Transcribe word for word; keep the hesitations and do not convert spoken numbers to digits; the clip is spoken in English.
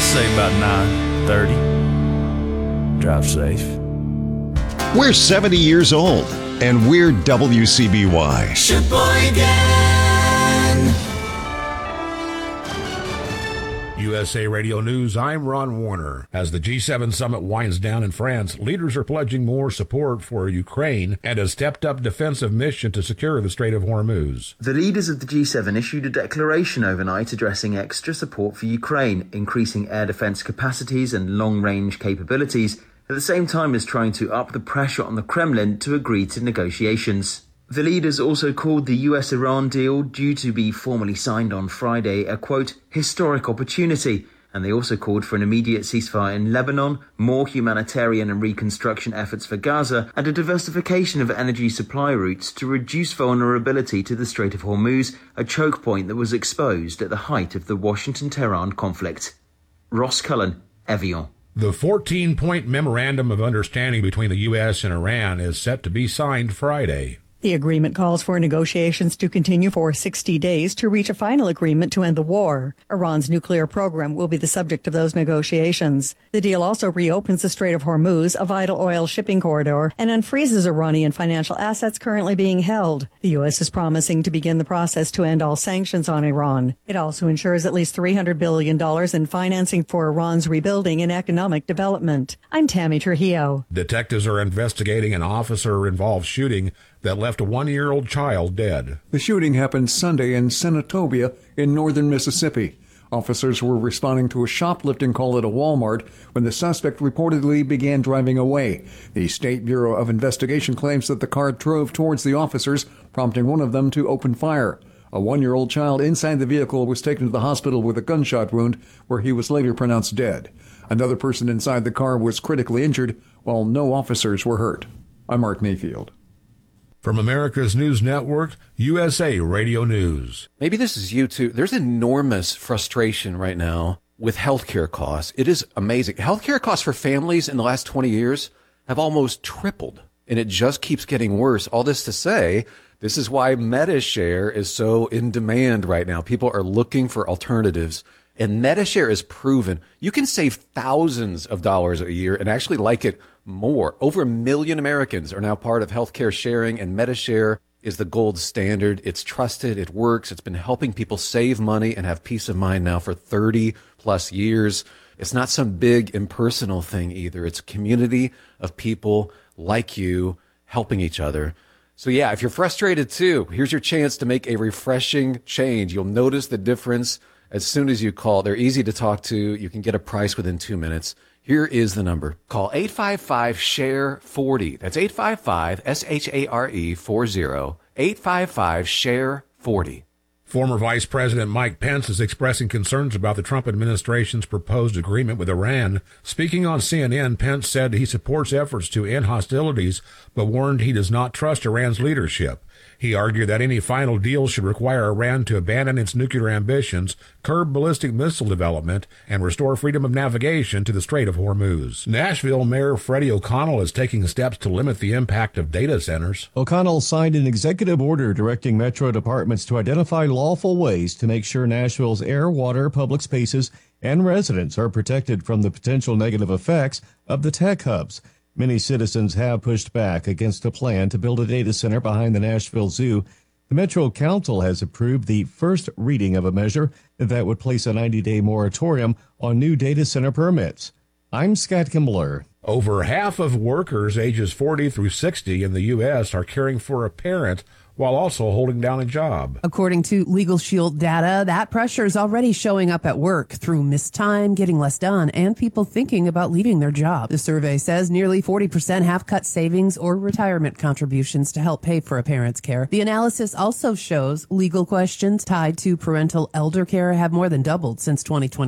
say about nine thirty. Drive safe. We're seventy years old, and we're W C B Y. Sheboygan. U S A Radio News, I'm Ron Warner. As the G seven summit winds down in France, leaders are pledging more support for Ukraine and a stepped-up defensive mission to secure the Strait of Hormuz. The leaders of the G seven issued a declaration overnight addressing extra support for Ukraine, increasing air defense capacities and long-range capabilities, at the same time as trying to up the pressure on the Kremlin to agree to negotiations. The leaders also called the U S-Iran deal, due to be formally signed on Friday, a, quote, historic opportunity. And they also called for an immediate ceasefire in Lebanon, more humanitarian and reconstruction efforts for Gaza, and a diversification of energy supply routes to reduce vulnerability to the Strait of Hormuz, a choke point that was exposed at the height of the Washington-Tehran conflict. Ross Cullen, Evian. The fourteen-point memorandum of understanding between the U S and Iran is set to be signed Friday. The agreement calls for negotiations to continue for sixty days to reach a final agreement to end the war. Iran's nuclear program will be the subject of those negotiations. The deal also reopens the Strait of Hormuz, a vital oil shipping corridor, and unfreezes Iranian financial assets currently being held. The U S is promising to begin the process to end all sanctions on Iran. It also ensures at least three hundred billion dollars in financing for Iran's rebuilding and economic development. I'm Tammy Trujillo. Detectives are investigating an officer-involved shooting that left a one-year-old child dead. The shooting happened Sunday in Senatobia in northern Mississippi. Officers were responding to a shoplifting call at a Walmart when the suspect reportedly began driving away. The State Bureau of Investigation claims that the car drove towards the officers, prompting one of them to open fire. A one-year-old child inside the vehicle was taken to the hospital with a gunshot wound, where he was later pronounced dead. Another person inside the car was critically injured, while no officers were hurt. I'm Mark Mayfield. From America's News Network, U S A Radio News. Maybe this is you too. There's enormous frustration right now with healthcare costs. It is amazing. Healthcare costs for families in the last twenty years have almost tripled, and it just keeps getting worse. All this to say, this is why MediShare is so in demand right now. People are looking for alternatives, and MediShare is proven you can save thousands of dollars a year and actually like it more. Over a million Americans are now part of healthcare sharing, and MediShare is the gold standard. It's trusted. It works. It's been helping people save money and have peace of mind now for thirty plus years. It's not some big impersonal thing either. It's a community of people like you helping each other. So yeah, if you're frustrated too, here's your chance to make a refreshing change. You'll notice the difference as soon as you call. They're easy to talk to. You can get a price within two minutes. Here is the number. Call eight five five, S H A R E, forty. That's eight five five, S H A R E, forty. eight five five, S H A R E, forty. Former Vice President Mike Pence is expressing concerns about the Trump administration's proposed agreement with Iran. Speaking on C N N, Pence said he supports efforts to end hostilities, but warned he does not trust Iran's leadership. He argued that any final deal should require Iran to abandon its nuclear ambitions, curb ballistic missile development, and restore freedom of navigation to the Strait of Hormuz. Nashville Mayor Freddie O'Connell is taking steps to limit the impact of data centers. O'Connell signed an executive order directing metro departments to identify lawful ways to make sure Nashville's air, water, public spaces, and residents are protected from the potential negative effects of the tech hubs. Many citizens have pushed back against a plan to build a data center behind the Nashville Zoo. The Metro Council has approved the first reading of a measure that would place a ninety-day moratorium on new data center permits. I'm Scott Kimbler. Over half of workers ages forty through sixty in the U S are caring for a parent while also holding down a job. According to Legal Shield data, that pressure is already showing up at work through missed time, getting less done, and people thinking about leaving their job. The survey says nearly forty percent have cut savings or retirement contributions to help pay for a parent's care. The analysis also shows legal questions tied to parental elder care have more than doubled since twenty twenty.